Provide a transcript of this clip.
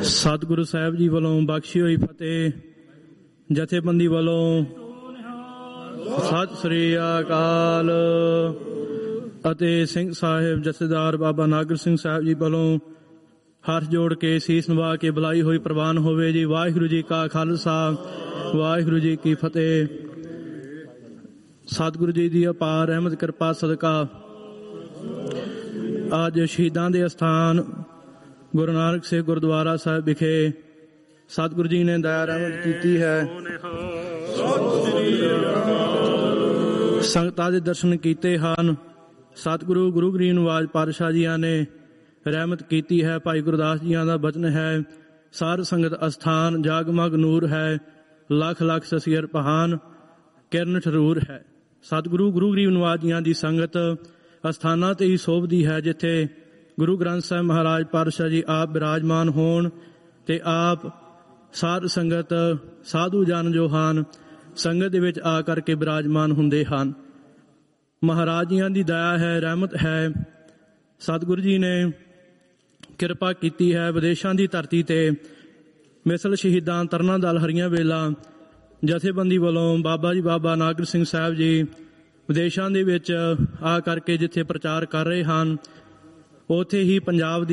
ਸਤਿਗੁਰੂ ਸਾਹਿਬ ਜੀ ਵੱਲੋਂ ਬਖਸ਼ੀ ਹੋਈ ਫਤਿਹ। ਜਥੇਬੰਦੀ ਵੱਲੋਂ ਸਤਿ ਸ੍ਰੀ ਅਕਾਲ ਅਤੇ ਸਿੰਘ ਸਾਹਿਬ ਜਥੇਦਾਰ ਬਾਬਾ ਨਾਗਰ ਸਿੰਘ ਸਾਹਿਬ ਜੀ ਵੱਲੋਂ ਹੱਥ ਜੋੜ ਕੇ ਸੀਸ ਨਵਾ ਕੇ ਬੁਲਾਈ ਹੋਈ ਪ੍ਰਵਾਨ ਹੋਵੇ ਜੀ। ਵਾਹਿਗੁਰੂ ਜੀ ਕਾ ਖਾਲਸਾ, ਵਾਹਿਗੁਰੂ ਜੀ ਕੀ ਫਤਿਹ। ਸਤਿਗੁਰੂ ਜੀ ਦੀ ਅਪਾਰ ਰਹਿਮਤ ਕਿਰਪਾ ਸਦਕਾ ਅੱਜ ਸ਼ਹੀਦਾਂ ਦੇ ਅਸਥਾਨ ਗੁਰੂ ਨਾਨਕ ਸਾਹਿਬ ਗੁਰਦੁਆਰਾ ਸਾਹਿਬ ਵਿਖੇ ਸਤਿਗੁਰੂ ਜੀ ਨੇ ਦਇਆ ਰਹਿਮਤ ਕੀਤੀ ਹੈ। ਸੰਗਤਾਂ ਦੇ ਦਰਸ਼ਨ ਕੀਤੇ ਹਨ। ਸਤਿਗੁਰੂ ਗੁਰੂ ਗਰੀਬ ਨਿਵਾਜ ਪਾਤਸ਼ਾਹ ਜੀਆਂ ਨੇ ਰਹਿਮਤ ਕੀਤੀ ਹੈ। ਭਾਈ ਗੁਰਦਾਸ ਜੀਆਂ ਦਾ ਬਚਨ ਹੈ, ਸਾਧ ਸੰਗਤ ਅਸਥਾਨ ਜਾਗਮਗ ਨੂਰ ਹੈ, ਲੱਖ ਲੱਖ ਸਸੀਰ ਪਹਾਨ ਕਿਰਨ ਠਰੂਰ ਹੈ। ਸਤਿਗੁਰੂ ਗੁਰੂ ਗਰੀਬ ਨਿਵਾਜ ਜੀਆਂ ਦੀ ਸੰਗਤ ਅਸਥਾਨਾਂ ਤੇ ਹੀ ਸੋਭਦੀ ਹੈ, ਜਿੱਥੇ ਗੁਰੂ ਗ੍ਰੰਥ ਸਾਹਿਬ ਮਹਾਰਾਜ ਪਾਤਸ਼ਾਹ ਜੀ ਆਪ ਬਿਰਾਜਮਾਨ ਹੋਣ ਤੇ ਆਪ ਸਾਧ ਸੰਗਤ ਸਾਧੂ ਜਨ ਜੋ ਹਨ ਸੰਗਤ ਦੇ ਵਿੱਚ ਆ ਕਰਕੇ ਬਿਰਾਜਮਾਨ ਹੁੰਦੇ ਹਨ। ਮਹਾਰਾਜ ਜੀਆਂ ਦੀ ਦਇਆ ਹੈ, ਰਹਿਮਤ ਹੈ। ਸਤਿਗੁਰੂ ਜੀ ਨੇ ਕਿਰਪਾ ਕੀਤੀ ਹੈ। ਵਿਦੇਸ਼ਾਂ ਦੀ ਧਰਤੀ ਤੇ ਮਿਸਲ ਸ਼ਹੀਦਾਂ ਤਰਨਾ ਦਲ ਹਰੀਆਂ ਵੇਲਾ ਜਥੇਬੰਦੀ ਵੱਲੋਂ ਬਾਬਾ ਜੀ ਬਾਬਾ ਨਾਗਰ ਸਿੰਘ ਸਾਹਿਬ ਜੀ ਵਿਦੇਸ਼ਾਂ ਦੇ ਵਿੱਚ ਆ ਕਰਕੇ ਜਿੱਥੇ ਪ੍ਰਚਾਰ ਕਰ ਰਹੇ ਹਨ, ਉੱਥੇ ਹੀ ਪੰਜਾਬ